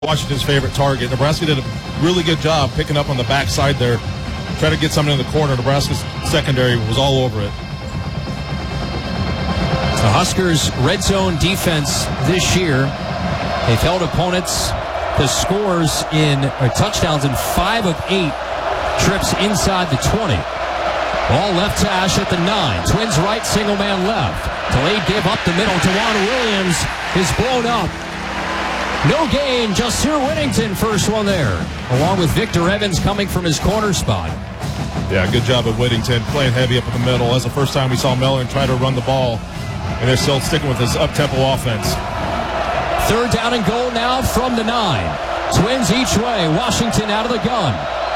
Washington's favorite target. Nebraska did a really good job picking up on the backside there. Try to get something in the corner. Nebraska's secondary was all over it. The Huskers' red zone defense this year, they've held opponents to scores touchdowns in 5 of 8 trips inside the 20. Ball left to Ash at the 9. Twins right, single man left. Delayed give up the middle. Dewan Williams is blown up. No gain, Jasir Whittington, first one there, along with Victor Evans coming from his corner spot. Yeah, good job at Whittington, playing heavy up in the middle. That's the first time we saw Mellon try to run the ball, and they're still sticking with his up-tempo offense. Third down and goal now from the 9. Twins each way, Washington out of the gun.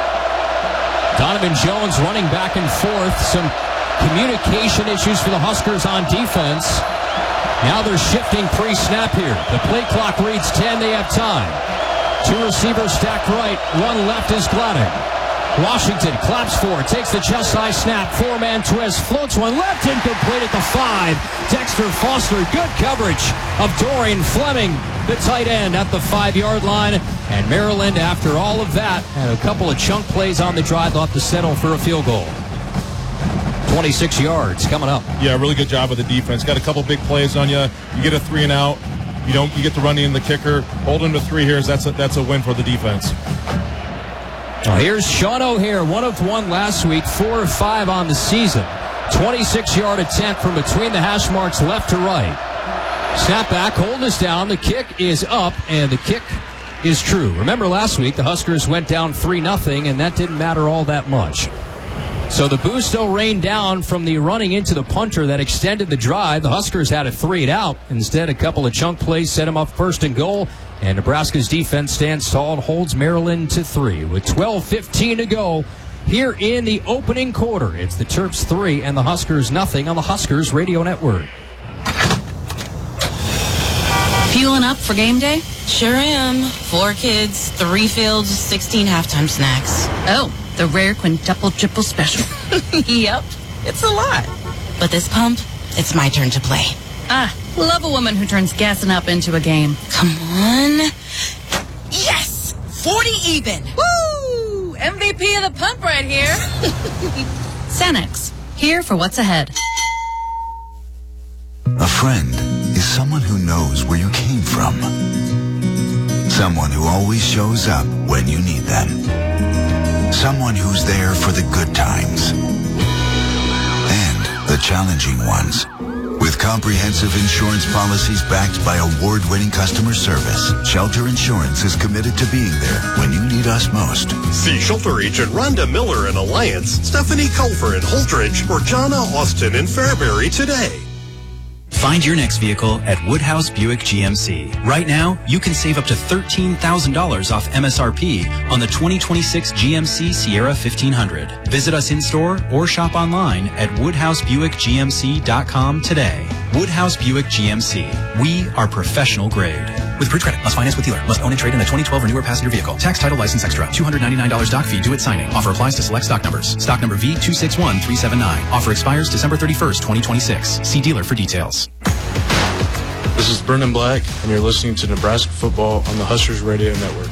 Donovan Jones running back and forth. Some communication issues for the Huskers on defense. Now they're shifting pre-snap here. The play clock reads 10. They have time. 2 receivers stacked right. 1 left is Gladden. Washington claps for it. Takes the chest high snap. 4-man twist. Floats one left. Incomplete at the 5. Dexter Foster. Good coverage of Dorian Fleming, the tight end, at the 5-yard line. And Maryland, after all of that, had a couple of chunk plays on the drive. They'll have to settle for a field goal. 26 yards coming up. Yeah, really good job with the defense. Got a couple big plays on you. You get a 3 and out. You get the running in the kicker. Holding to 3 here, that's a win for the defense. Well, here's Sean O'Hare, 1 of 1 last week, 4 of 5 on the season. 26-yard attempt from between the hash marks left to right. Snap back, hold is down. The kick is up, and the kick is true. Remember last week the Huskers went down 3-0, and that didn't matter all that much. So the boost still rained down from the running into the punter that extended the drive. The Huskers had a 3 and out. Instead, a couple of chunk plays set them up first and goal. And Nebraska's defense stands tall and holds Maryland to 3. With 12:15 to go here in the opening quarter. It's the Terps 3 and the Huskers nothing on the Huskers Radio Network. Fueling up for game day? Sure am. 4 kids, 3 fields, 16 halftime snacks. Oh, the rare quintuple triple special. Yep, it's a lot. But this pump, it's my turn to play. Love a woman who turns gassing up into a game. Come on. Yes! 40 even. Woo! MVP of the pump right here. Sanex, here for what's ahead. A friend is someone who knows where you came from. Someone who always shows up when you need them. Someone who's there for the good times and the challenging ones. With comprehensive insurance policies backed by award-winning customer service, Shelter Insurance is committed to being there when you need us most. See Shelter Agent Rhonda Miller in Alliance, Stephanie Culver in Holdridge, or Jonna Austin in Fairbury today. Find your next vehicle at Woodhouse Buick GMC. Right now, you can save up to $13,000 off MSRP on the 2026 GMC Sierra 1500. Visit us in-store or shop online at WoodhouseBuickGMC.com today. Woodhouse Buick GMC. We are professional grade. With approved credit, must finance with dealer, must own and trade in a 2012 or newer passenger vehicle. Tax, title, license extra. $299 doc fee due at signing. Offer applies to select stock numbers. Stock number V261379. Offer expires December 31st, 2026. See dealer for details. This is Brendan Black, and you're listening to Nebraska Football on the Huskers Radio Network.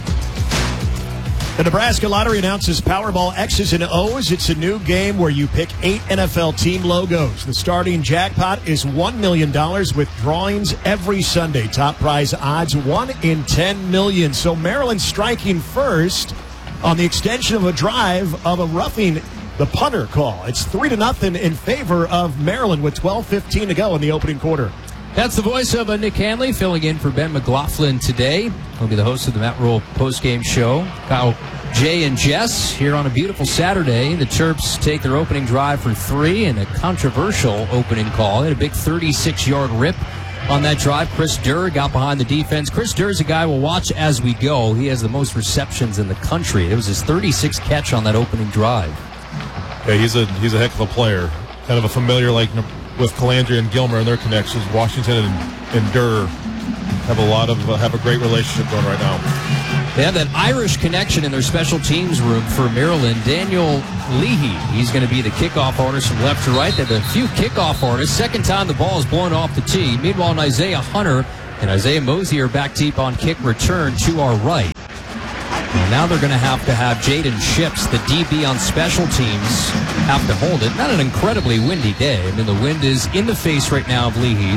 The Nebraska Lottery announces Powerball X's and O's. It's a new game where you pick 8 NFL team logos. The starting jackpot is $1 million with drawings every Sunday. Top prize odds 1 in 10 million. So Maryland striking first on the extension of a drive of a roughing the punter call. It's 3-0 in favor of Maryland with 12:15 to go in the opening quarter. That's the voice of Nick Hanley filling in for Ben McLaughlin today. He'll be the host of the Matt Rule postgame show. Kyle, Jay, and Jess here on a beautiful Saturday. The Terps take their opening drive for 3 and a controversial opening call. They had a big 36-yard rip on that drive. Chris Durr got behind the defense. Chris Durr is a guy we'll watch as we go. He has the most receptions in the country. It was his 36th catch on that opening drive. Yeah, he's a heck of a player. Kind of a familiar with Calandria and Gilmer and their connections. Washington and Durr have a great relationship going right now. They have that Irish connection in their special teams room for Maryland. Daniel Leahy, he's going to be the kickoff artist from left to right. They have a few kickoff artists. Second time the ball is blown off the tee. Meanwhile, Isaiah Hunter and Isaiah Mosey are back deep on kick return to our right. Well, now they're going to have Jaden Ships, the DB on special teams, have to hold it. Not an incredibly windy day. I mean, the wind is in the face right now of Leahy.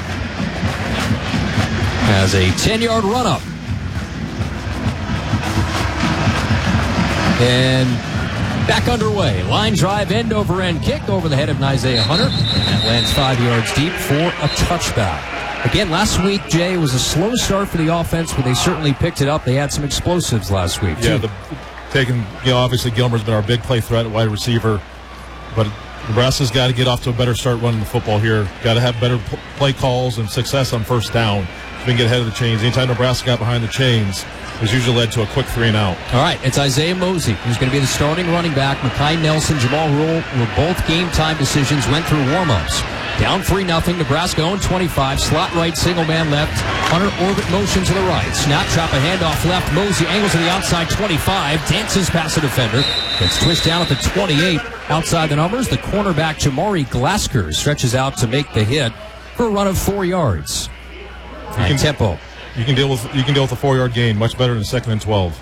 Has a 10-yard run-up. And back underway. Line drive, end-over-end kick over the head of Isaiah Hunter. And that lands 5 yards deep for a touchback. Again, last week, Jay, was a slow start for the offense, but they certainly picked it up. They had some explosives last week, too. Yeah, obviously Gilmer's been our big play threat at wide receiver, but Nebraska's got to get off to a better start running the football here. Got to have better play calls and success on first down. We can get ahead of the chains. Anytime Nebraska got behind the chains, it's usually led to a quick 3-and-out. All right, it's Isaiah Mosey who's going to be the starting running back. Mekhi Nelson, Jamal Rule were both game-time decisions, went through warm-ups. Down 3-0, Nebraska own 25, slot right, single man left. Hunter orbit motion to the right. Snap, trap, a handoff left. Mosey angles to the outside 25, dances past the defender. Gets twisted down at the 28. Outside the numbers, the cornerback Jamari Glasker stretches out to make the hit for a run of 4 yards. Tempo. You can deal with a 4-yard gain much better than 2nd and 12.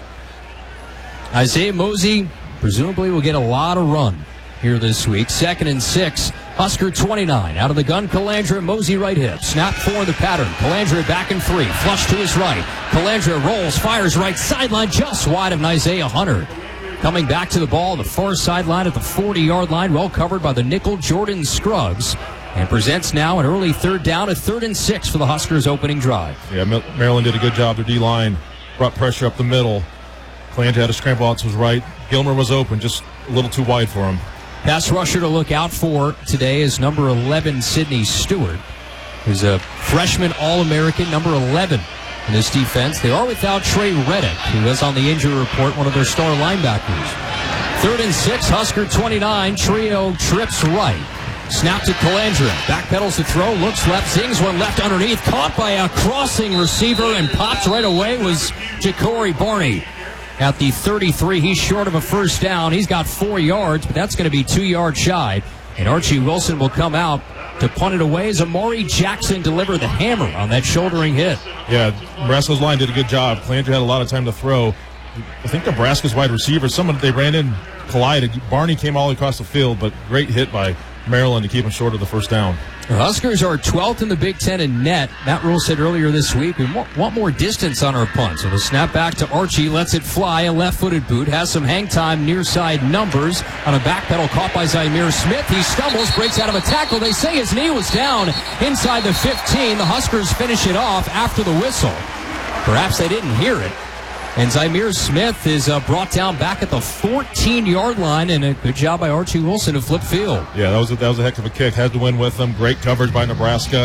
Isaiah Mosey presumably will get a lot of run here this week. 2nd and 6. Husker 29. Out of the gun, Calandra, Mosey right hip. Snap 4 in the pattern. Calandra back in 3. Flush to his right. Calandra rolls, fires right sideline, just wide of Isaiah Hunter. Coming back to the ball, the far sideline at the 40-yard line, well covered by the nickel Jordan Scruggs. And presents now an early 3rd down, a 3rd and 6 for the Huskers' opening drive. Yeah, Maryland did a good job. Their D-line brought pressure up the middle. Calandra had a scramble out to his right. Gilmer was open, just a little too wide for him. Pass rusher to look out for today is number 11, Sidney Stewart, who's a freshman All-American, number 11 in this defense. They are without Trey Reddick, who was on the injury report, one of their star linebackers. 3rd and 6, Husker 29, trio trips right. Snap to Calandra, backpedals to throw, looks left, zings one left underneath, caught by a crossing receiver and popped right away was Ja'Cory Barney. At the 33, he's short of a first down. He's got 4 yards, but that's going to be 2 yards shy. And Archie Wilson will come out to punt it away as Amari Jackson delivered the hammer on that shouldering hit. Yeah, Nebraska's line did a good job. Calandra had a lot of time to throw. I think Nebraska's wide receiver, they ran in, collided. Barney came all across the field, but great hit by Maryland to keep him short of the first down. The Huskers are 12th in the Big Ten in net. Matt Rule said earlier this week, we want more distance on our punt. So the snap back to Archie, lets it fly, a left-footed boot, has some hang time near side numbers. On a back pedal caught by Zymir Smith. He stumbles, breaks out of a tackle. They say his knee was down inside the 15. The Huskers finish it off after the whistle. Perhaps they didn't hear it. And Zymir Smith is brought down back at the 14-yard line, and a good job by Archie Wilson to flip field. Yeah, that was a heck of a kick. Had to win with them. Great coverage by Nebraska.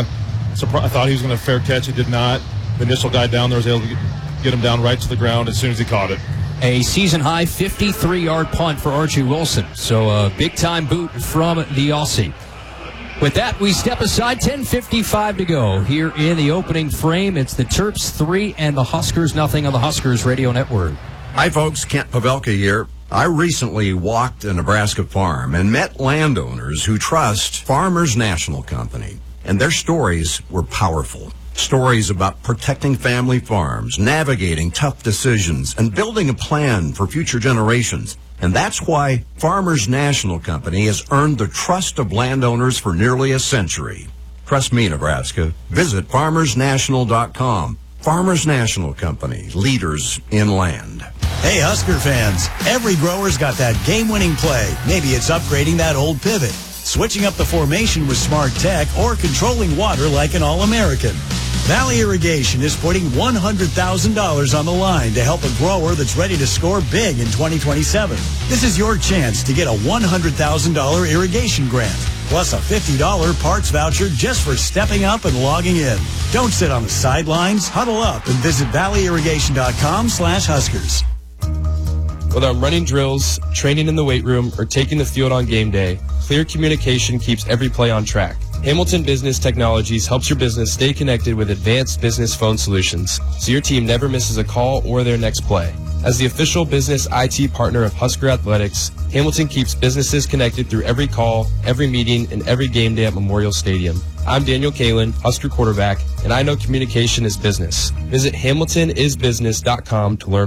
I thought he was going to fair catch. He did not. The initial guy down there was able to get him down right to the ground as soon as he caught it. A season-high 53-yard punt for Archie Wilson. So a big-time boot from the Aussie. With that, we step aside. 10:55 to go here in the opening frame. It's the Terps 3 and the Huskers nothing on the Huskers Radio Network. Hi, folks. Kent Pavelka here. I recently walked a Nebraska farm and met landowners who trust Farmers National Company. And their stories were powerful. Stories about protecting family farms, navigating tough decisions, and building a plan for future generations. And that's why Farmers National Company has earned the trust of landowners for nearly a century. Trust me, Nebraska. Visit farmersnational.com. Farmers National Company, leaders in land. Hey, Husker fans. Every grower's got that game-winning play. Maybe it's upgrading that old pivot, switching up the formation with smart tech, or controlling water like an All-American. Valley Irrigation is putting $100,000 on the line to help a grower that's ready to score big in 2027. This is your chance to get a $100,000 irrigation grant, plus a $50 parts voucher just for stepping up and logging in. Don't sit on the sidelines. Huddle up and visit valleyirrigation.com/Huskers. Whether I'm running drills, training in the weight room, or taking the field on game day, clear communication keeps every play on track. Hamilton Business Technologies helps your business stay connected with advanced business phone solutions, so your team never misses a call or their next play. As the official business IT partner of Husker Athletics, Hamilton keeps businesses connected through every call, every meeting, and every game day at Memorial Stadium. I'm Daniel Kalin, Husker quarterback, and I know communication is business. Visit HamiltonIsBusiness.com to learn